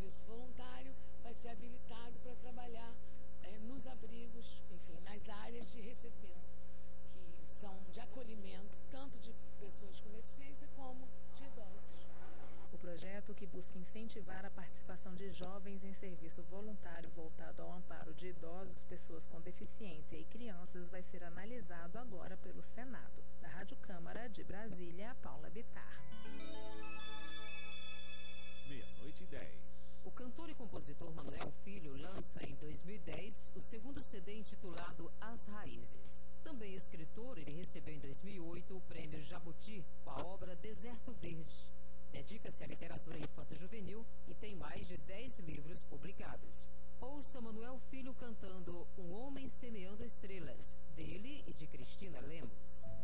serviço voluntário vai ser habilitado para trabalhar nos abrigos, enfim, nas áreas de recebimento, que são de acolhimento, tanto de pessoas com deficiência como de idosos. O projeto, que busca incentivar a participação de jovens em serviço voluntário voltado ao amparo de idosos, pessoas com deficiência e crianças, vai ser analisado agora pelo Senado. Da Rádio Câmara de Brasília, Paula Bittar. 00:10. O cantor e compositor Manoel Filho lança em 2010 o segundo CD intitulado As Raízes. Também escritor, ele recebeu em 2008 o prêmio Jabuti com a obra Deserto Verde. Dedica-se à literatura infanto-juvenil e tem mais de 10 livros publicados. Ouça Manoel Filho cantando Um Homem Semeando Estrelas, dele e de Cristina Lemos.